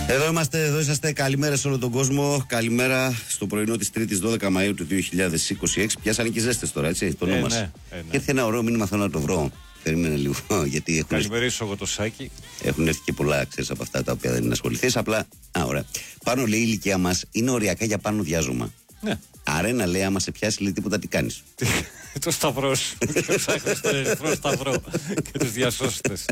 Εδώ είμαστε, εδώ είσαστε. Καλημέρα σε όλο τον κόσμο. Καλημέρα στο πρωινό της 3ης 12 Μαΐου του 2026. Πιάσανε και ζέστες τώρα, έτσι, το όνομα. Ναι. Και έρθει ένα ωραίο μήνυμα, θέλω να το βρω. Περίμενε λίγο. Γιατί έχουν. Καλημερίσω εγώ το Σάκη. Έχουν έρθει και πολλά, ξέρεις, από αυτά τα οποία δεν είναι ασχοληθείς. Απλά. Ωραία. Πάνω λέει η ηλικία μας είναι οριακά για πάνω διάζωμα. Ναι. Άρα λέει, άμα σε πιάσει, λέει τίποτα, τι κάνεις. Το σταυρό σου. Και ψάχνεις τον ερυθρό σταυρό και τους διασώστες.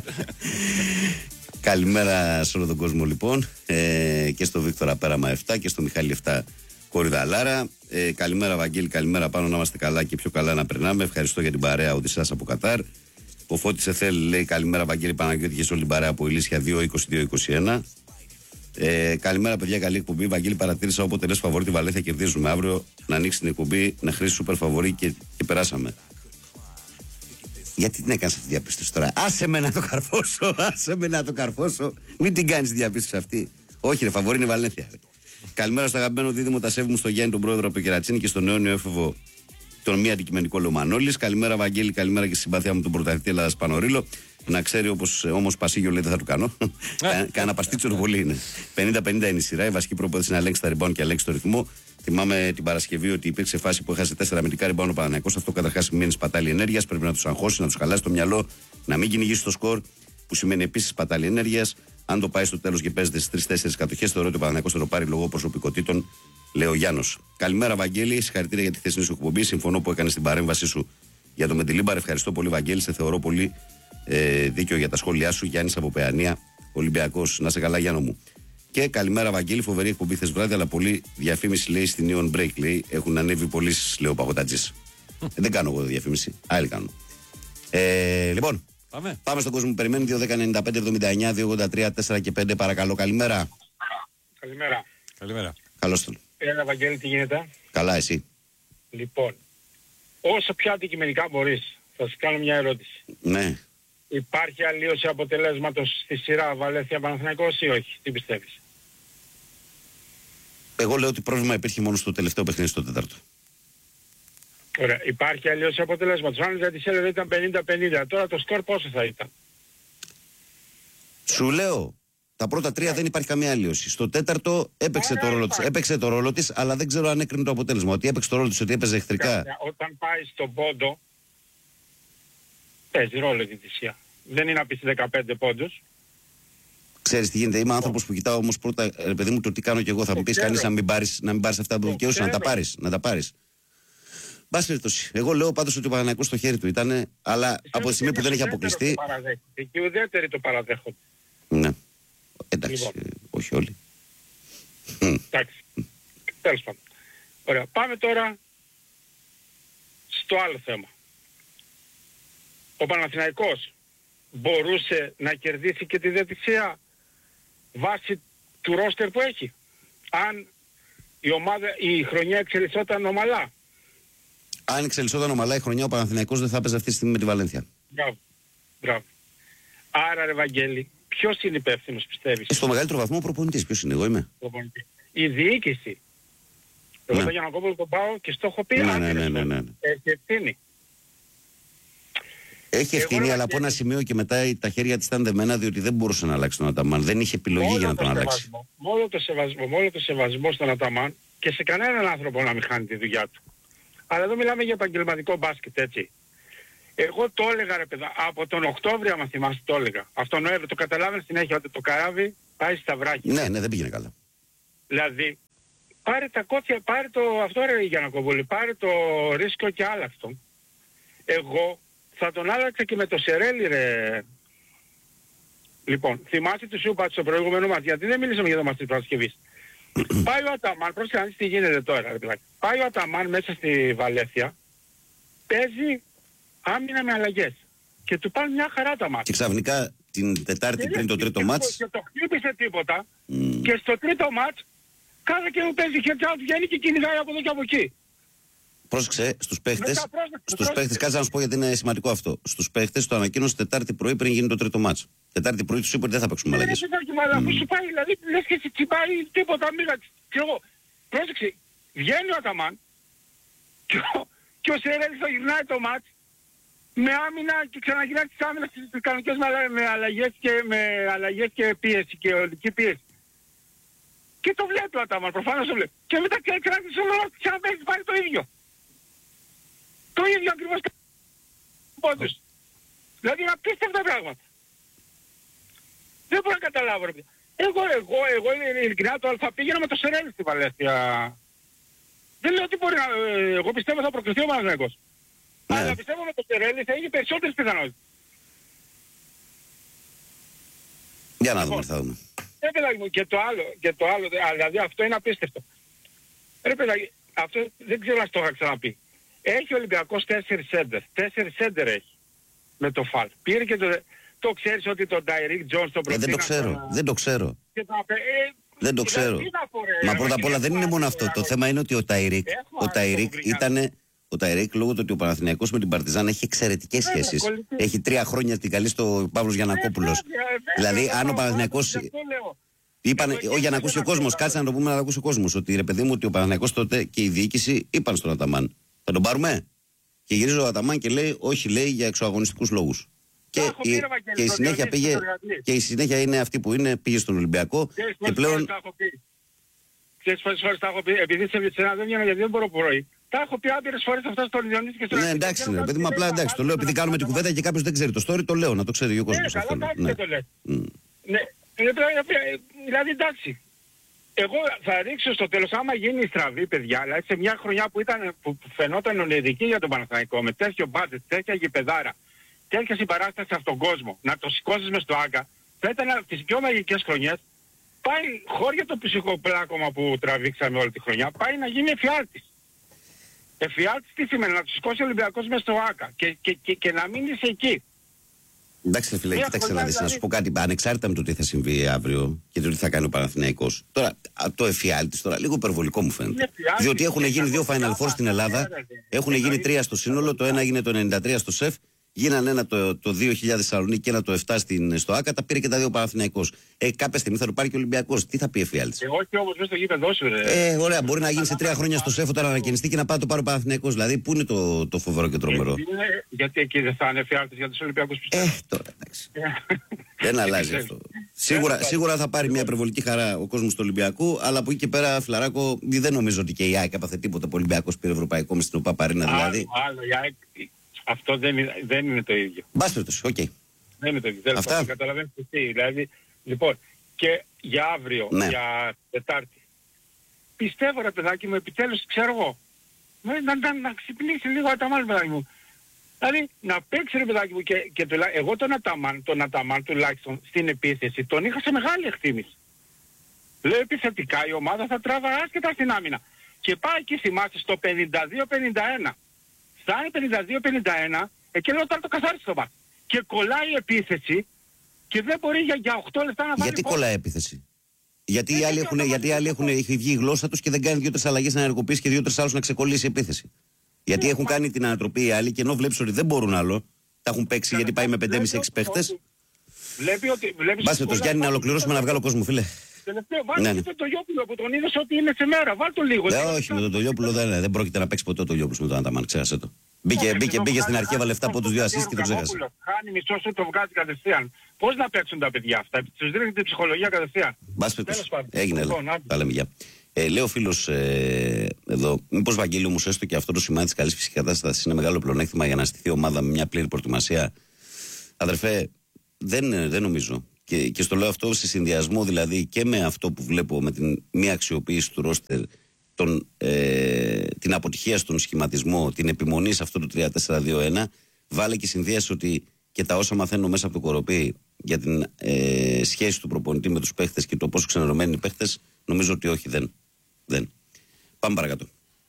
Καλημέρα σε όλο τον κόσμο λοιπόν, και στο Βίκτορα Πέραμα 7 και στο Μιχάλη 7 Κόριδα Λάρα. Καλημέρα Βαγγέλη, καλημέρα Πάνω, να είμαστε καλά και πιο καλά να περνάμε. Ευχαριστώ για την παρέα Οδυσσέας από Κατάρ. Ο Φώτης Εθέλ λέει καλημέρα Βαγγέλη Παναγιώτη και σε όλη την παρέα από Ηλίσια 2-22-21. Καλημέρα παιδιά, καλή εκπομπή. Βαγγέλη, παρατήρησα όποτε λες φαβορί τη Βαλένθια κερδίζουμε. Αύριο να ανοίξει την εκπομπή, να χρήσει σούπερ φαβορί και περάσαμε. Γιατί την έκανες αυτή τη διαπίστωση τώρα? Άσε με να το καρφώσω, άσε με να το καρφώσω. Μην την κάνεις τη διαπίστωση αυτή. Όχι, ρε, φαβορί είναι η Βαλένθια. Καλημέρα στο αγαπημένο δίδυμο Τασέβη μου, στο Γιάννη τον πρόεδρο από Κερατσίνη και στον αιώνιο έφηβο τον μη αντικειμενικό Λεωμανόλης. Καλημέρα Βαγγέλη, καλημέρα και στη συμπαθία μου τον πρωταθλητή Ελλάδας Πανορίλο. Να ξέρει όμως Πασίγιο λέει δεν θα του κάνω. Κάνα παστίτσο πολύ είναι. 50-50 είναι η σειρά. Η βασική προπόθεση είναι να ελέγξει τα rebound και να ελέγξει το ρυθμό. Θυμάμαι την Παρασκευή ότι υπήρξε φάση που έχασε 4 αμυντικά rebound ο Παναθηναϊκός. Αυτό καταρχάς σημαίνει σπατάλη ενέργειας. Πρέπει να τους αγχώσει, να τους χαλάσει το μυαλό, να μην κυνηγήσει το σκορ, που σημαίνει επίσης σπατάλη ενέργειας. Αν το πάει στο τέλος και παίζεται στις 3-4 κατοχές, θεωρώ ότι ο Παναθηναϊκός θα το πάρει λόγω προσωπικότητων, λέει ο Γιάννος. Καλημέρα Βαγγέλη, συγχαρητήρια για τη χθεσινή σου εκπομπή. Συμφωνώ που έκανε την παρέμβασή σου για το Μεντιλίμπαρ. Ευχαριστώ πολύ Βαγγέλη, σε θεωρώ πολύ δίκαιο για τα σχόλιά σου. Γιάννης από Παιανία, Ολυμπιακός. Να σε καλά, Γιάννο μου. Και καλημέρα, Βαγγέλη. Φοβερή εκπομπή χθες βράδυ, αλλά πολύ διαφήμιση λέει στην Neon Break. Λέει έχουν ανέβει πολλοί, λέει ο Παγωτατζής. Δεν κάνω εγώ διαφήμιση. Άλλοι κάνουν. Λοιπόν, πάμε στον κόσμο που περιμένει. 2-10-95-79, 2-83, 4 και 5. Παρακαλώ, καλημέρα. Καλημέρα. Καλώς τον. Έλα, Βαγγέλη, τι γίνεται? Καλά, εσύ? Λοιπόν, όσο πιο αντικειμενικά μπορείς, θα σου κάνω μια ερώτηση. Ναι. Υπάρχει αλλίωση αποτελέσματος στη σειρά Βαλένθια Παναθηναϊκός ή όχι? Τι πιστεύεις? Εγώ λέω ότι πρόβλημα υπήρχε μόνο στο τελευταίο παιχνίδι, στο τέταρτο. Ωραία. Υπάρχει αλλίωση αποτελέσματος. Αν για τη σέλιδα ήταν 50-50, τώρα το σκορ πόσο θα ήταν? Σου λέω, τα πρώτα τρία δεν υπάρχει καμία αλλίωση. Στο τέταρτο έπαιξε το ρόλο της, αλλά δεν ξέρω αν έκρινε το αποτέλεσμα. Ότι έπαιξε το ρόλο της, ότι έπαιζε εχθρικά. Όταν πάει στον πόντο, παίζει ρόλο η διαιτησία. Δεν είναι να πεις 15 πόντους. Ξέρεις τι γίνεται, είμαι άνθρωπος που κοιτάω όμως πρώτα, ρε παιδί μου, το τι κάνω κι εγώ. Θα μου πεις κανείς να μην πάρεις αυτά που δικαιούσαν, να τα πάρεις. Μπας περιπτώσει. Εγώ λέω πάντως ότι ο Παναθηναϊκός στο χέρι του ήταν, αλλά από τη στιγμή που δεν έχει αποκλειστεί. Και ουδέτεροι το παραδέχονται. Ναι. Εντάξει, λοιπόν. Όχι όλοι. Εντάξει. Τέλος πάντων. Ωραία. Πάμε τώρα στο άλλο θέμα. Ο Παναθηναϊκός μπορούσε να κερδίσει και τη διαιτησία βάσει του ρόστερ που έχει? Αν η χρονιά εξελισσόταν ομαλά. Αν εξελισσόταν ομαλά η χρονιά, ο Παναθηναϊκός δεν θα έπαιζε αυτή τη στιγμή με τη Βαλένθια. Μπράβο. Άρα ρε Βαγγέλη, ποιος είναι υπεύθυνος πιστεύεις? Στο μεγαλύτερο βαθμό ο προπονητής. Ποιος είναι? Εγώ είμαι. Η διοίκηση. Εγώ τον Γιαννακόπουλο τον πάω και στο έχω πει. Ναι. Έχει ευθύνη. Έχει ευθύνη, αλλά από ένα σημείο και μετά τα χέρια της ήταν δεμένα, διότι δεν μπορούσε να αλλάξει τον Αταμάν. Δεν είχε επιλογή για να τον αλλάξει. Μόνο το σεβασμό στον Αταμάν και σε κανέναν άνθρωπο να μην χάνει τη δουλειά του. Αλλά εδώ μιλάμε για επαγγελματικό μπάσκετ, έτσι. Εγώ το έλεγα ρε παιδά, από τον Οκτώβριο, άμα θυμάσαι, το έλεγα. Αυτό Νοέμβριο το καταλάβαινε συνέχεια ότι το καράβι πάει στα βράχια. Ναι, δεν πήγαινε καλά. Δηλαδή, πάρε τα κότσια, πάρε το αυτό ρε Γιαννακόπουλο, πάρε το ρίσκο και άλλο αυτό. Εγώ θα τον άλλαξα και με το Σερέλι ρε. Λοιπόν, θυμάσαι του σου είπα στο προηγούμενο μας, γιατί δεν μιλήσαμε για το μας της Παρασκευής. Πάει ο Αταμάν, πρόσεχε να δεις τι γίνεται τώρα ρε παιδάκι. Πάει ο Αταμάν μέσα στη Βαλένθια, παίζει άμυνα με αλλαγές. Και του πάνε μια χαρά τα μάτια. Και ξαφνικά την Τετάρτη πριν το τρίτο μάτς. Και το χτύπησε τίποτα. Και στο τρίτο μάτς, κάθε και μου παίζει χέρια του βγαίνει και κυνηγάει από εδώ και από εκεί. Πρόσεξε, στους παίχτες, κάτσε να σου πω γιατί είναι σημαντικό αυτό. Στους παίχτες το ανακοίνωσε Τετάρτη πρωί πριν γίνει το τρίτο μάτς. Τετάρτη πρωί τους είπε ότι δεν θα παίξουμε αλλαγές. Αφού σου πάει, δηλαδή λες και τσιπάει τίποτα, μίγα. Και εγώ, πρόσεξε, βγαίνει ο Αταμάν και ο Σερέλης θα γυρνάει το μάτς με άμυνα και ξαναγυρνάει τις άμυνας στις κανονικές με αλλαγές και πίεση και ολική πίεση. Και το βλέπει ο Αταμάν, προφανώς το βλέπει. Και μετά κράτησε όλο και ξαναπέζει πάλι το ίδιο. Το ίδιο ακριβώς πόντους. Δηλαδή είναι απίστευτα πράγματα. Δεν μπορώ να καταλάβω. Ρε. Εγώ ειλικρινά το θα πήγαινα με το Σερέλι στη Βαλένθια. Δεν λέω ότι μπορεί να... Εγώ πιστεύω θα προκριθεί ο Παναθηναϊκός. Ναι. Αλλά πιστεύω με το Σερέλι θα έχει περισσότερες πιθανότητες. Για να δούμε, θα δούμε. Παιδάκι μου, και το άλλο, δηλαδή αυτό είναι απίστευτο. Ρε παιδάκι, αυτό δεν ξέρω αν το είχα ξαναπεί. Έχει ο Ολυμπιακός 4 σέντερ. 4 σέντερ έχει με το φαλ. Πήρε και το ξέρεις ότι το Direct Jones το προτείνει. Δεν το ξέρω. Δεν το ξέρω. Δεν το ξέρω. Μα πρώτα απ' όλα δεν είναι μόνο αυτό. Το θέμα είναι ότι ο Ταϊρίκ ήταν... Ο Ταϊρίκ, λόγω του ότι ο Παναθηναϊκός με την Παρτιζάν έχει εξαιρετικές σχέσεις. Έχει 3 χρόνια την καλή στο Παύλος Γιαννακόπουλος. Δηλαδή, αν ο Παναθηναϊκός. Για να ακούσει ο κόσμος, κάτσε να το πούμε να ακούσει ο κόσμος. Ότι ρε παιδί μου, ότι ο Παναθηναϊκός τότε και η διοίκηση είπαν στον Αταμάν. Θα τον πάρουμε. Και γυρίζει ο Αταμάν και λέει, όχι, λέει, για εξωαγωνιστικούς λόγους. Και η συνέχεια πήγε. Και η συνέχεια είναι αυτή που είναι, πήγε στον Ολυμπιακό. Και πλέον. Ξέρεις πόσες φορές τα έχω πει, επειδή σε δεν βγαίνω γιατί δεν μπορώ πρωί. Τα έχω πει άπειρες φορές αυτά στον Διονύση και στον Ναι, εντάξει, ναι, παιδί μου, απλά εντάξει. Το λέω επειδή κάνουμε την κουβέντα και κάποιος δεν ξέρει το story, το λέω να το ξέρει ο κόσμος. Ναι, καλά, ναι, το λες. Ναι, δηλαδή εντάξει. Εγώ θα ρίξω στο τέλος, άμα γίνει στραβή, παιδιά, δηλαδή σε μια χρονιά που φαινόταν ονειρική για τον Παναθηναϊκό, με τέτοιο μπάτζετ, τέτοια γηπεδάρα, τέτοια συμπαράσταση από τον κόσμο, να το σηκώσεις μες στο Άγκα, θα ήταν από τις πιο μαγικές χρονιές. Πάει χώρια το ψυχοπλάκωμα που τραβήξαμε όλη τη χρονιά, πάει να γίνει εφιάλτης. Εφιάλτης τι σημαίνει, να του σηκώσει ο Ολυμπιακός μες στο Άκα και να μείνεις εκεί. Εντάξει, φίλε, κοίταξε να δεις, να σου πω κάτι. Ανεξάρτητα με το τι θα συμβεί αύριο και το τι θα κάνει ο Παναθηναϊκός. Τώρα, το εφιάλτης τώρα λίγο υπερβολικό μου φαίνεται. Διότι έχουν γίνει 2 Final Four στην Ελλάδα, έχουν γίνει 3 στο σύνολο, το ένα έγινε το 93 στο ΣΕΦ. Γίνανε ένα το 2000 Θεσσαλονίκη και ένα το 7 στο Άκα, τα πήρε και τα 2 Παναθηναϊκός. Κάποια στιγμή θα το πάρει και ο Ολυμπιακός. Τι θα πει εφιάλτης. Όχι όμως μέσα στο γήπεδο σου, ωραία, μπορεί να γίνει σε 3 χρόνια στο ΣΕΦ όταν ανακαινιστεί και να πάει το πάρει ο Παναθηναϊκός. Δηλαδή, πού είναι το φοβερό και τρομερό. Γιατί εκεί δεν θα είναι εφιάλτης για τους Ολυμπιακούς πιστεύω. Τώρα εντάξει. Δεν αλλάζει αυτό. Σίγουρα θα πάρει μια υπερβολική χαρά ο κόσμος του Ολυμπιακού, αλλά από εκεί και πέρα, φιλαράκο, δεν νομίζω ότι και η ΑΕΚ έπαθε τίποτα. Ο Ολυμπιακός πήρε ευρωπαϊκό με στην ΟΠΑ Παρίνα δηλαδή. Αυτό δεν είναι το ίδιο. Μπάσπερτος, οκ. Δεν είναι το ίδιο. Αυτά. Καταλαβαίνεις τι. Δηλαδή, λοιπόν, και για αύριο, ναι, για Τετάρτη. Πιστεύω ρε παιδάκι μου, επιτέλους, ξέρω εγώ, να ξυπνήσει λίγο Αταμάν, παιδάκι μου. Δηλαδή, να παίξει ρε παιδάκι μου και εγώ τον Αταμάν τουλάχιστον στην επίθεση, τον είχα σε μεγάλη εκτίμηση. Λέω επιθετικά η ομάδα θα τράβα άσχετα στην άμυνα. Και πάει εκεί θυμάσαι στο 52-51. Φτάνει 52-51, εκείνο όταν το καθάρισε το μάτι. Και κολλάει η επίθεση και δεν μπορεί για 8 λεπτά να βάλει. Γιατί κολλάει η επίθεση. Γιατί οι άλλοι έχει βγει η γλώσσα τους και δεν κάνει 2-3 αλλαγές να ενεργοποιήσει και 2-3 άλλους να ξεκολλήσει η επίθεση. Γιατί έχουν κάνει την ανατροπή οι άλλοι και ενώ βλέπεις ότι δεν μπορούν άλλο, τα έχουν παίξει γιατί πάει με 5,5-6 παίχτες. Μπάστε το Γιάννη να ολοκληρώσουμε να βγάλω κόσμο, φίλε. Τελευταίο, βάλτε τον Τολιόπουλο που τον είδες ότι είναι σε μέρα. Βάλτε το λίγο. Όχι, με τον Τολιόπουλο δεν πρόκειται να παίξει ποτέ ο Τολιόπουλος με τον Αταμάν, ξέχασε το. Μπήκε στην αρχή, έβαλε 7 από τους 2 assist και το ξέχασε. Χάνει μισό σου, το βγάζει κατευθείαν. Πώς να παίξουν τα παιδιά αυτά, τους δίνει την ψυχολογία κατευθείαν. Μπάσπετος, έγινε, τα λέμε γεια. Λέει ο φίλος εδώ, μήπως Βαγγέλη όμως έστω και αυτό το σημάδι της καλής φυσικής κατάστασης είναι μεγάλο πλεονέκτημα για να στηθεί ομάδα με μια πλήρη προετοιμασία. Αδερφέ, δεν νομίζω. Και στο λέω αυτό σε συνδυασμό δηλαδή και με αυτό που βλέπω με την μη αξιοποίηση του ρόστερ, την αποτυχία στον σχηματισμό, την επιμονή σε αυτό το 3-4-2-1, βάλε και συνδύασε ότι και τα όσα μαθαίνω μέσα από το Κοροπή για την σχέση του προπονητή με τους παίχτες και το πόσο ξενερωμένοι είναι οι παίχτες, νομίζω ότι όχι, δεν. Πάμε παρακάτω.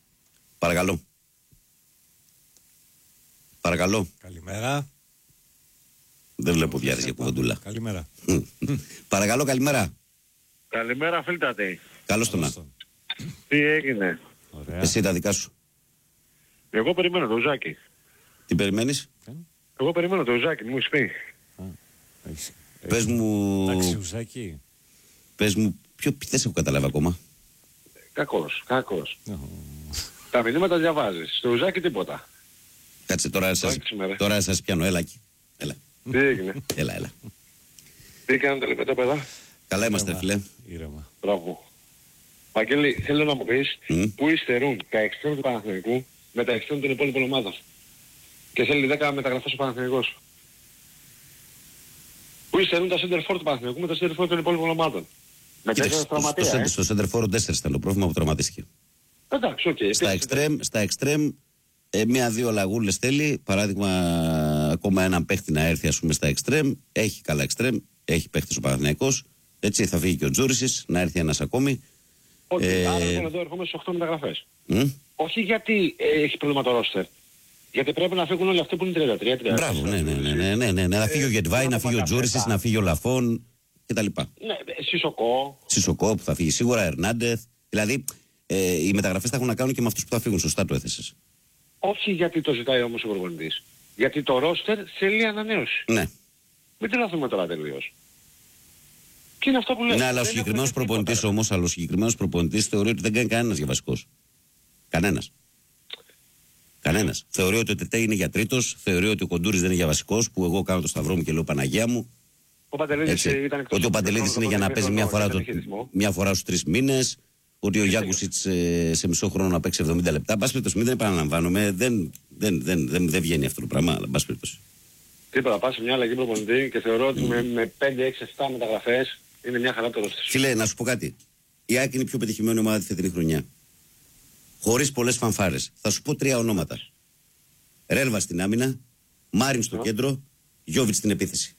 Παρακαλώ. Καλημέρα. Δεν βλέπω διάθεση για κουβεντούλα. Καλημέρα. Παρακαλώ, καλημέρα. Καλημέρα, φίλτατε. Καλώς το να. Τι έγινε? Ωραία. Εσύ τα δικά σου. Εγώ περιμένω το Ουζάκι. Τι περιμένεις? Εγώ περιμένω το Ουζάκι, μου πει. Πες μου... Εντάξει, Ουζάκι. Πες μου, δεν σε έχω καταλάβει ακόμα. Κακός. Τα μηνύματα διαβάζεις. Στο Ουζάκι τίποτα. Κάτσε, τώρα σας πιάνω. Έλα εκεί. Έλα. Τι έγινε? Έλα. Τι κάνετε λοιπόν τα παιδά? Καλά είμαστε, φίλε. Ήρεμα. Μπράβο. Βαγγέλη, θέλω να μου πεις πού υστερούν τα εξτρέμ του Παναθηναϊκού με τα εξτρέμ των υπόλοιπων ομάδων. Και θέλει 10 μεταγραφές ο Παναθηναϊκός. Πού υστερούν τα center for του Παναθηναϊκού με τα center for των υπόλοιπων ομάδων. Με 4 τραυματία. Στο center for 4 ήταν το πρόβλημα που τραυματίστηκε. Εντάξει, οκ. Στα εξτρέμ, μία-δύο λαγούλες θέλει. Παράδειγμα, ακόμα έναν παίχτη να έρθει, ας πούμε, στα εξτρέμ. Έχει καλά εξτρέμ, έχει παίχτης ο Παναθηναϊκός. Έτσι θα φύγει και ο Τζούρισης, να έρθει ένας ακόμη. Άρα λοιπόν εδώ έρχομαι στις 8 μεταγραφές. Όχι γιατί έχει πρόβλημα το ρόστερ. Γιατί πρέπει να φύγουν όλοι αυτοί που είναι 33. Μπράβο, ναι. Να φύγει ο Γετβάη, να φύγει ο Τζούρισης, να φύγει ο Λαφών κτλ. Ναι, Σισοκό που θα φύγει σίγουρα, Ερνάντεθ. Δηλαδή οι μεταγραφές θα έχουν να κάνουν και με αυτούς που θα φύγουν. Σωστά το έθεσες. Όχι γιατί το ζητάει όμως ο προπονητής. Γιατί το ρόστερ θέλει ανανέωση. Ναι. Μην τρελαθούμε τώρα τελείως. Και είναι αυτό που λέω. Ναι, αλλά ο συγκεκριμένος προπονητής όμως, θεωρεί ότι δεν κάνει κανένας για βασικός. Κανένας. Θεωρεί ότι ο Τετέ είναι για τρίτος, θεωρεί ότι ο Κοντούρης δεν είναι για βασικός, που εγώ κάνω το σταυρό μου και λέω Παναγία μου. Ο Παντελίδης ήταν εκτός. Ότι ο Παντελίδης είναι για να παίζει μια φορά στους 3 μήνες, ότι ο Γιάκουσιτς σε μισό χρόνο να παίξει 70 λεπτά. Μπας περιπτώσει, μην δεν επαναλαμβάνομαι, δεν βγαίνει αυτό το πράγμα, αλλά μπας περιπτώσει. Τίποτα, πας σε μια αλλαγή προπονητή και θεωρώ ότι με 5-6-7 μεταγραφές είναι μια χαρά το ρόστερ. Φίλε, να σου πω κάτι. Η ΑΕΚ είναι η πιο πετυχημένη ομάδα τη φετινή χρονιά. Χωρίς πολλές φανφάρες. Θα σου πω 3 ονόματα. Ρέλβα στην άμυνα, Μάριν στο κέντρο, Γιόβιτς στην επίθεση.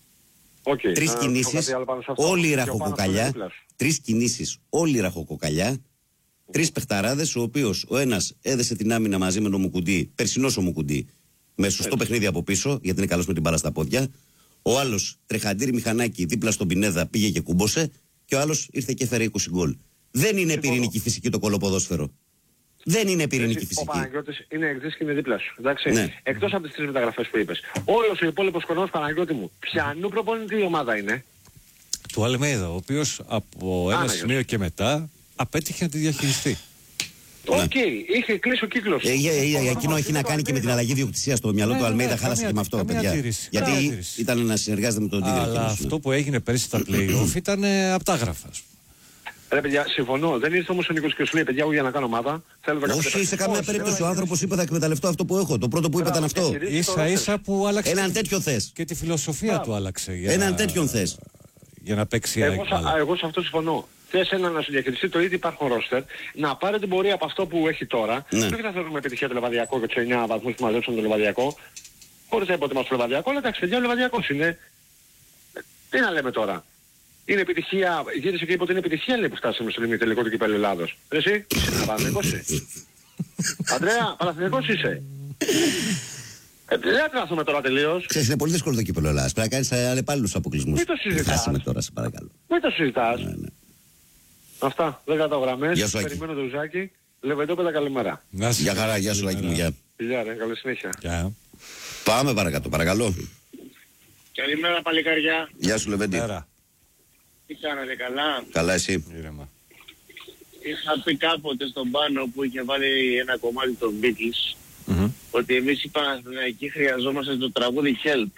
3 κινήσεις, όλοι ραχοκοκαλιά. 3 κινήσεις, όλοι ραχοκοκαλιά. 3 παιχταράδες, ο οποίος ο ένας έδεσε την άμυνα μαζί με τον Μουκουντή, περσινός ο Μουκουντή, με σωστό παιχνίδι από πίσω, γιατί είναι καλός με την μπάλα στα πόδια. Ο άλλος τρεχαντήρι μηχανάκι δίπλα στον Πινέδα πήγε και κούμπωσε. Και ο άλλος ήρθε και έφερε 20 γκολ. Δεν είναι πυρηνική φυσική το κολοποδόσφαιρο. Δεν είναι πυρηνική φυσική. Ο Παναγιώτης είναι εξής και είναι δίπλα σου. Εντάξει. Ναι. Εκτός από τις 3 μεταγραφές που είπες. Όλος ο υπόλοιπος χρονός, Παναγιώτη μου, ποιανού προπονητή η ομάδα είναι? Του Αλμέιδα, ο οποίος από ένα σημείο και μετά απέτυχε να τη διαχειριστεί. Οκ, είχε κλείσει ο κύκλος. Εκείνο έχει να κάνει και με την αλλαγή διοκτησίας στο μυαλό του Αλμέιδα, χάλασε και με αυτό, παιδιά. Γιατί ήταν να συνεργάζεται με τον Τίγρη. Αλλά αυτό που έγινε πέρσι στα play-off ήταν απτάγραφα. Ρε παιδιά, συμφωνώ. Δεν ήρθε όμως ο Νίκος και σου λέει: παιδιά, εγώ για να κάνω ομάδα. Όχι, σε καμία περίπτωση. Ο άνθρωπος είπε: θα εκμεταλλευτώ αυτό που έχω. Το πρώτο που είπε ήταν αυτό. Ίσα-ίσα που άλλαξε. Έναν τέτοιον θες. Και τη φιλοσοφία του άλλαξε. Έναν τέτοιον θες. Για να παίξει. Εγώ σε αυτό συμφωνώ. Θες ένα να σου διαχειριστεί το ήδη υπάρχον ρόστερ, να πάρει την πορεία από αυτό που έχει τώρα. Ναι. Δεν θα θεωρούμε επιτυχία το Λεβαδιακό και τους 9 βαθμούς που μαζέψαν το Λεβαδιακό. Χωρίς να υποτιμάς το Λεβαδιακό, αλλά εντάξει, παιδιά, ο Λεβαδιακός είναι. Τι να λέμε τώρα. Είναι επιτυχία, γύρισε και είπε ότι είναι επιτυχία, λέει, που φτάσαμε στο τελικό του κυπέλλου Ελλάδος. Εσύ, Παναθηναϊκός είσαι. Andrea, Παναθηναϊκός είσαι. Δεν τράθουμε τώρα τελείως. Ξέρεις, είναι πολύ δύσκολο το κύπελλο Ελλάδας. Πρέπει να κάνεις αλλεπάλληλους αποκλεισμούς. Μην το συζητάς. Χάσαμε τώρα, σε παρακαλώ. Μην το συζητάς. Ναι. Αυτά, 10 γραμμές. Γεια σου, Άκη. Περιμένω το Ζάκη. Λεβεντόπεδα, καλημέρα. Γεια χαρά, γεια σου, Άκη μου, γεια. Γεια ρε, καλή συνέχεια. Πάμε παρακάτω, παρακαλώ. Καλημέρα παλικάρια. Γεια σου, Λεβέντη. Τι κάνατε, καλά? Καλά, εσύ. Ήρεμα. Είχα πει κάποτε στον Πάνο που είχε βάλει ένα κομμάτι των Beatles ότι εμείς οι Παναθηναϊκοί χρειαζόμαστε το τραγούδι Help.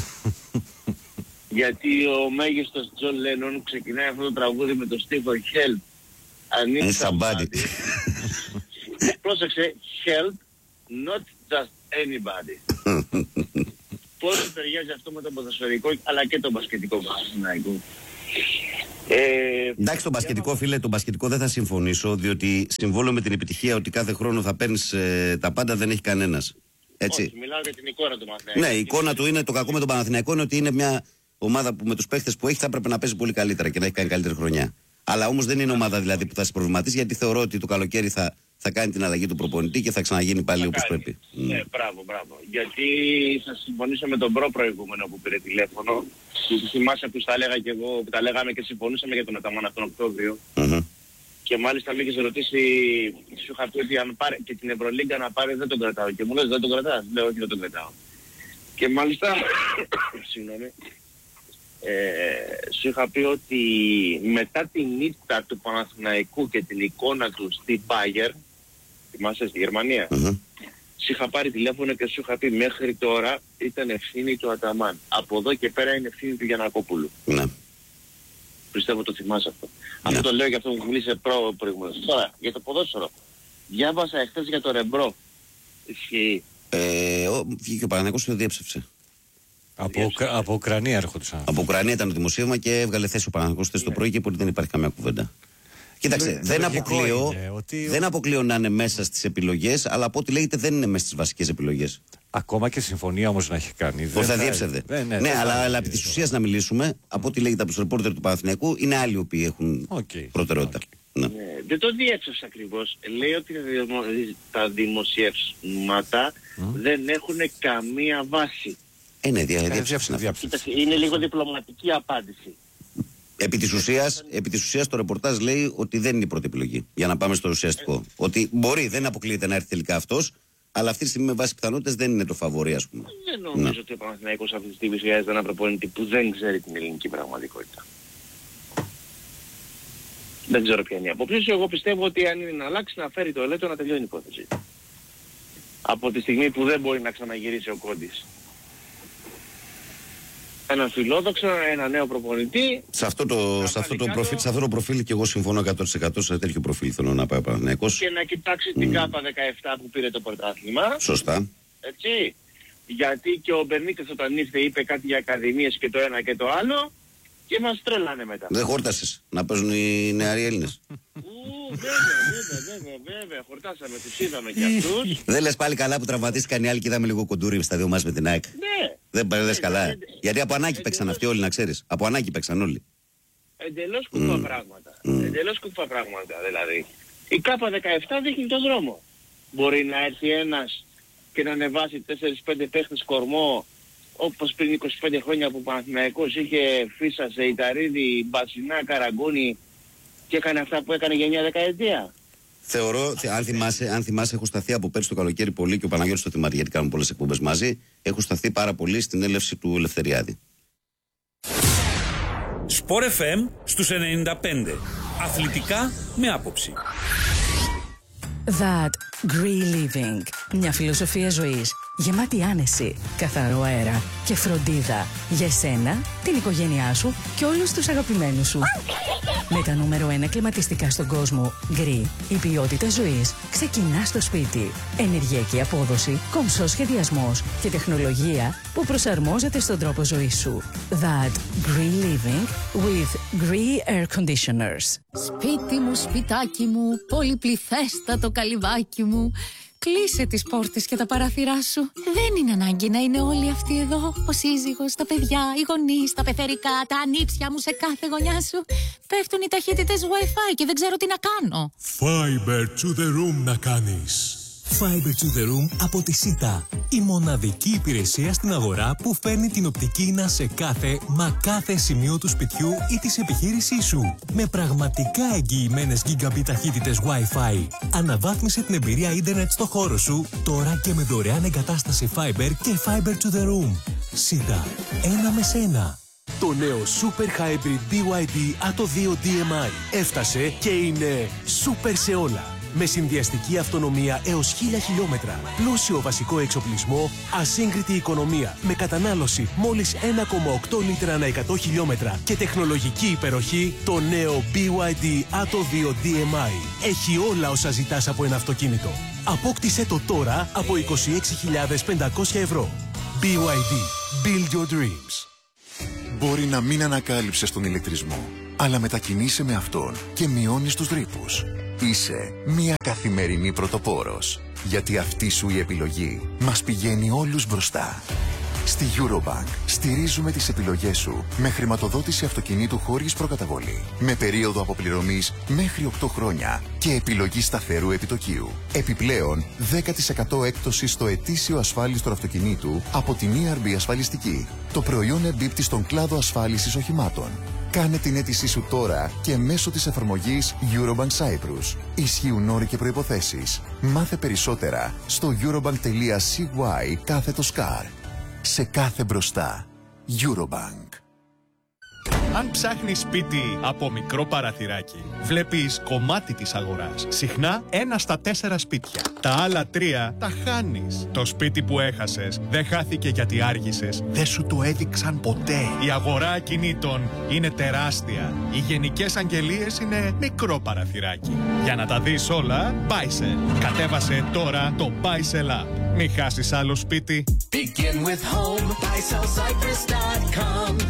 Γιατί ο μέγιστος Τζον Λένον ξεκινάει αυτό το τραγούδι με το στίχο Help. Είναι somebody. Πρόσεξε, Help, not just anybody. Πόσο ταιριάζει αυτό με το ποδοσφαιρικό αλλά και το μπασκετικό Παναθηναϊκό. Εντάξει, τον μπασκετικό, φίλε, τον μπασκετικό δεν θα συμφωνήσω, διότι συμβόλαιο με την επιτυχία ότι κάθε χρόνο θα παίρνεις τα πάντα δεν έχει κανένας. Έτσι. Όχι, μιλάω για την εικόνα του Παναθηναϊκού. Ναι, η εικόνα του είναι το κακό με τον Παναθηναϊκό είναι ότι είναι μια ομάδα που με τους παίχτες που έχει θα έπρεπε να παίζει πολύ καλύτερα και να έχει κάνει καλύτερη χρονιά. Αλλά όμως δεν είναι ομάδα δηλαδή που θα σε προβληματίσει, γιατί θεωρώ ότι το καλοκαίρι θα κάνει την αλλαγή του προπονητή και θα ξαναγίνει πάλι όπως πρέπει. Ναι, μπράβο. Γιατί θα συμφωνήσω με τον προηγούμενο που πήρε τηλέφωνο. Θυμάσαι που τα έλεγα και εγώ, που τα λέγαμε και συμφωνήσαμε για τον Αταμάνα τον Οκτώβριο. Και μάλιστα με είχες ρωτήσει, σου είχα πει ότι αν πάρει και την Ευρωλίγκα να πάρει δεν τον κρατάω. Και μου λες δεν τον κρατάς. Λέω όχι, δεν τον κρατάω. Και μάλιστα, συγγνώμη, σου είχα πει ότι μετά την ήττα του Παναθηναϊκού και την εικόνα του στη Bayern, θυμάσαι, στη Γερμανία, σου είχα πάρει τηλέφωνο και σου είχα πει μέχρι τώρα ήταν ευθύνη του Αταμάν. Από εδώ και πέρα είναι ευθύνη του Γιαννακόπουλου. Ναι. Πιστεύω το θυμάσαι αυτό. Αυτό το λέω για αυτό που μιλήσε προηγουμένως. Τώρα, για το ποδόσφαιρο. Διάβασα εχθές για το Ρεμπρό. Ισχύει? Βγήκε ο Παναθηναϊκός και το διέψευσε. Από Ουκρανία έρχονταν. Από Ουκρανία ήταν το δημοσίευμα και έβγαλε θέση ο Παναθηναϊκός χθες το πρωί και δεν υπάρχει καμία κουβέντα. Κοίταξε, δεν αποκλείω να είναι μέσα στις επιλογές, αλλά από ό,τι λέγεται δεν είναι μέσα στις βασικές επιλογές. Ακόμα και συμφωνία όμως να έχει κάνει. Πώς θα διέψευδε. Ναι, αλλά επί της ουσίας να μιλήσουμε, από ό,τι λέγεται από τους ρεπόρτερ του Παναθηναϊκού, είναι άλλοι οι οποίοι έχουν προτεραιότητα. Ναι. Δεν το διέψευσε ακριβώς. Λέει ότι τα δημοσιεύματα δεν έχουν καμία βάση. Ναι, διέψευσε. Είναι λίγο διπλωματική απάντηση. Επί της ουσίας το ρεπορτάζ λέει ότι δεν είναι η πρώτη επιλογή. Για να πάμε στο ουσιαστικό. Ότι μπορεί, δεν αποκλείεται να έρθει τελικά αυτός, αλλά αυτή τη στιγμή με βάση πιθανότητες δεν είναι το φαβορί, ας πούμε. Δεν νομίζω ότι ο Παναθηναϊκός αυτή τη στιγμή χρειάζεται έναν προπονητή που δεν ξέρει την ελληνική πραγματικότητα. Δεν ξέρω ποια είναι η απόψη. Εγώ πιστεύω ότι αν είναι να αλλάξει, να φέρει το Ελέτο, να τελειώνει η υπόθεση. Από τη στιγμή που δεν μπορεί να ξαναγυρίσει ο Κόντης. Ένα φιλόδοξο, ένα νέο προπονητή. Σε αυτό το προφίλ και εγώ συμφωνώ 100%. Σε τέτοιο προφίλ θέλω να πάει ο Παναθηναϊκός. Και να κοιτάξει την ΚΑΠΑ 17 που πήρε το πρωτάθλημα. Σωστά. Έτσι. Γιατί και ο Μπερνίκας όταν ήρθε είπε κάτι για ακαδημίες και το ένα και το άλλο και μας τρέλανε μετά. Δεν χόρτασες να παίζουν οι νεαροί Έλληνες? Βέβαια, χορτάσαμε, τους είδαμε κι αυτούς. Δεν λες πάλι καλά που τραυματίστηκαν οι άλλοι και είδαμε λίγο κοντούρι στα δύο μας με την ΑΕΚ? Ναι. Δεν λες καλά. Γιατί από ανάγκη παίξαν αυτοί όλοι, να ξέρεις. Από ανάγκη παίξαν όλοι. Εντελώς κουφά πράγματα. Εντελώς κουφά πράγματα δηλαδή. Η ΚΑΠΑ 17 δείχνει τον δρόμο. Μπορεί να έρθει ένας και να ανεβάσει 4-5 παίχτες κορμό, όπως πριν 25 χρόνια που ο Παναθηναϊκός είχε Φίσα, Ζεϊταρίδη, Μπασινά, Καραγκούνη και έκανε αυτά που έκανε για μια δεκαετία. Θεωρώ, αν θυμάσαι, έχω σταθεί από πέρσι το καλοκαίρι πολύ και ο Παναγιώτης το θυμάται γιατί κάνουμε πολλές εκπομπές μαζί. Έχω σταθεί πάρα πολύ στην έλευση του Ελευθεριάδη. Sport FM στους 95. Αθλητικά με άποψη. That Green Living. Μια φιλοσοφία ζωής γεμάτη άνεση, καθαρό αέρα και φροντίδα για εσένα, την οικογένειά σου και όλους τους αγαπημένους σου. Με τα νούμερο 1 κλιματιστικά στον κόσμο, Green, η ποιότητα ζωής ξεκινά στο σπίτι. Ενεργειακή απόδοση, κομψός σχεδιασμός και τεχνολογία που προσαρμόζεται στον τρόπο ζωής σου. That Green Living with Green Air Conditioners. Σπίτι μου, σπιτάκι μου, πολυπληθέστατο καλυβάκι μου. Κλείσε τις πόρτες και τα παράθυρά σου. Δεν είναι ανάγκη να είναι όλοι αυτοί εδώ. Ο σύζυγος, τα παιδιά, οι γονείς, τα πεθερικά, τα ανήψια μου σε κάθε γωνιά σου. Πέφτουν οι ταχύτητες Wi-Fi και δεν ξέρω τι να κάνω. Fiber to the room να κάνεις. Fiber to the room από τη ΣΥΤΑ. Η μοναδική υπηρεσία στην αγορά που φέρνει την οπτική ίνα σε κάθε σημείο του σπιτιού ή της επιχείρησής σου. Με πραγματικά εγγυημένες gigabit ταχύτητες Wi-Fi. Αναβάθμισε την εμπειρία ίντερνετ στο χώρο σου τώρα και με δωρεάν εγκατάσταση Fiber και Fiber to the room. ΣΥΤΑ. Ένα με σένα. Το νέο Super Hybrid BYD Atto 2 DMI έφτασε και είναι super σε όλα. Με συνδυαστική αυτονομία έως 1000 χιλιόμετρα, πλούσιο βασικό εξοπλισμό, ασύγκριτη οικονομία, με κατανάλωση μόλις 1,8 λίτρα ανά 100 χιλιόμετρα και τεχνολογική υπεροχή, το νέο BYD Atto 2 DMI έχει όλα όσα ζητάς από ένα αυτοκίνητο. Απόκτησέ το τώρα από 26.500 ευρώ. BYD. Build your dreams. Μπορεί να μην ανακάλυψες τον ηλεκτρισμό, αλλά μετακινείσαι με αυτόν και μειώνεις τους ρήπους. Είσαι μια καθημερινή πρωτοπόρος, γιατί αυτή σου η επιλογή μας πηγαίνει όλους μπροστά. Στη Eurobank στηρίζουμε τις επιλογές σου με χρηματοδότηση αυτοκινήτου χωρίς προκαταβολή, με περίοδο αποπληρωμής μέχρι 8 χρόνια και επιλογή σταθερού επιτοκίου. Επιπλέον, 10% έκπτωση στο ετήσιο ασφάλιστρο αυτοκινήτου από την ERB Ασφαλιστική. Το προϊόν εμπίπτει στον κλάδο ασφάλισης οχημάτων. Κάνε την αίτησή σου τώρα και μέσω της εφαρμογής Eurobank Cyprus. Ισχύουν όροι και προϋποθέσεις. Μάθε περισσότερα στο eurobank.cy/car. Σε κάθε μπροστά. Eurobank. Αν ψάχνεις σπίτι από μικρό παραθυράκι, βλέπεις κομμάτι της αγοράς. Συχνά 1 στα 4 σπίτια. Τα άλλα 3 τα χάνεις. Το σπίτι που έχασες δεν χάθηκε γιατί άργησες. Δεν σου το έδειξαν ποτέ. Η αγορά ακινήτων είναι τεράστια. Οι γενικές αγγελίες είναι μικρό παραθυράκι. Για να τα δεις όλα, Buysell. Κατέβασε τώρα το Buysell App. Μην χάσεις άλλο σπίτι. Begin with home, BuySellCyprus.com.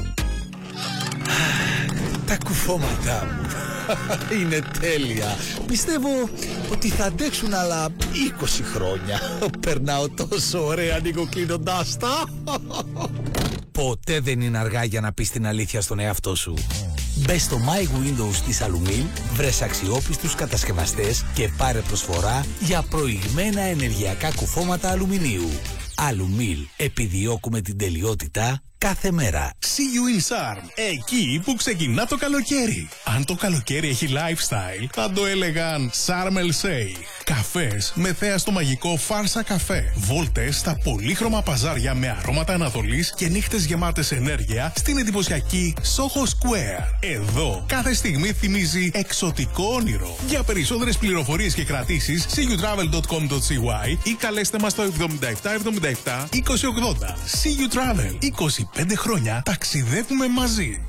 Τα κουφώματά μου είναι τέλεια. Πιστεύω ότι θα αντέξουν άλλα 20 χρόνια. Περνάω τόσο ωραία νοικοκλίνοντάς τα. Ποτέ δεν είναι αργά για να πεις την αλήθεια στον εαυτό σου. Μπες στο My Windows της Alumil, βρες αξιόπιστους κατασκευαστές και πάρε προσφορά για προηγμένα ενεργειακά κουφώματα αλουμινίου. Alumil, επιδιώκουμε την τελειότητα κάθε μέρα. See you in Sarm, εκεί που ξεκινά το καλοκαίρι. Αν το καλοκαίρι έχει lifestyle, θα το έλεγαν Sarm El Sheikh. Καφές με θέα στο μαγικό Φάρσα Καφέ. Βόλτες στα πολύχρωμα παζάρια με αρώματα Ανατολής και νύχτες γεμάτες ενέργεια στην εντυπωσιακή Soho Square. Εδώ κάθε στιγμή θυμίζει εξωτικό όνειρο. Για περισσότερες πληροφορίες και κρατήσεις, seeyoutravel.com.cy ή καλέστε μας στο 7777 2080. See you Travel. 25 χρόνια ταξιδεύουμε μαζί.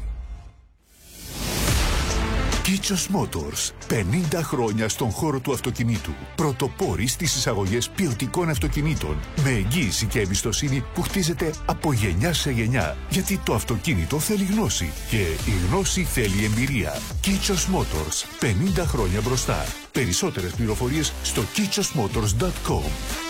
Kichos Motors. 50 χρόνια στον χώρο του αυτοκινήτου. Πρωτοπόροι στις εισαγωγές ποιοτικών αυτοκινήτων. Με εγγύηση και εμπιστοσύνη που χτίζεται από γενιά σε γενιά. Γιατί το αυτοκίνητο θέλει γνώση. Και η γνώση θέλει εμπειρία. Kichos Motors. 50 χρόνια μπροστά. Περισσότερες πληροφορίες στο kichosmotors.com.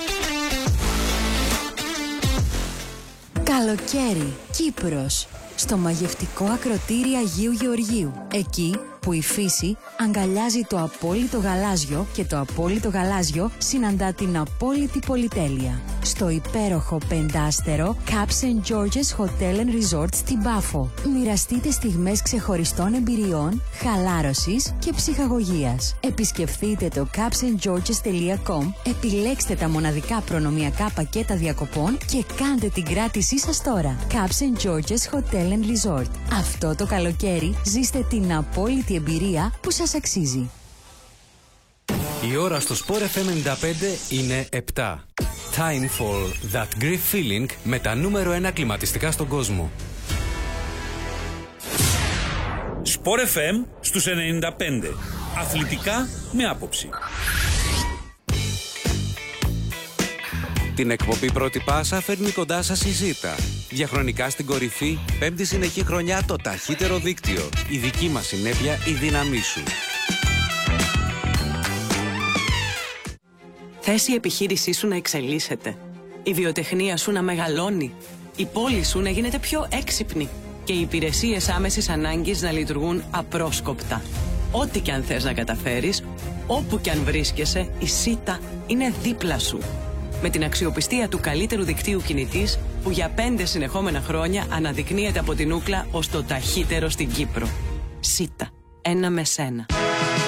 Καλοκαίρι, Κύπρος. Στο μαγευτικό ακροτήρι Αγίου Γεωργίου. Εκεί που η φύση αγκαλιάζει το απόλυτο γαλάζιο και το απόλυτο γαλάζιο συναντά την απόλυτη πολυτέλεια. Στο υπέροχο πεντάστερο Caps St. George's Hotel and Resort στην Πάφο. Μοιραστείτε στιγμές ξεχωριστών εμπειριών, χαλάρωσης και ψυχαγωγίας. Επισκεφθείτε το capstgeorges.com, επιλέξτε τα μοναδικά προνομιακά πακέτα διακοπών και κάντε την κράτησή σας τώρα. Caps St. George's Hotel and Resort. Αυτό το καλοκαίρι ζήστε την απόλυτη εμπειρία που σας αξίζει. Η ώρα στο Sport FM 95 είναι 7. Time for that great feeling με τα νούμερο 1 κλιματιστικά στον κόσμο. Sport FM στους 95. Αθλητικά με άποψη. Την εκπομπή Πρώτη Πάσα φέρνει κοντά σας η Ζήτα. Διαχρονικά στην κορυφή, 5η συνεχή χρονιά το ταχύτερο δίκτυο. Η δική μας συνέπεια, η δύναμή σου. Θες η επιχείρησή σου να εξελίσσεται, η βιοτεχνία σου να μεγαλώνει, η πόλη σου να γίνεται πιο έξυπνη και οι υπηρεσίες άμεσης ανάγκης να λειτουργούν απρόσκοπτα. Ό,τι και αν θες να καταφέρεις, όπου και αν βρίσκεσαι, η ΣΥΤΑ είναι δίπλα σου. Με την αξιοπιστία του καλύτερου δικτύου κινητής που για 5 συνεχόμενα χρόνια αναδεικνύεται από την Ούκλα ως το ταχύτερο στην Κύπρο. ΣΥΤΑ. Ένα με σένα.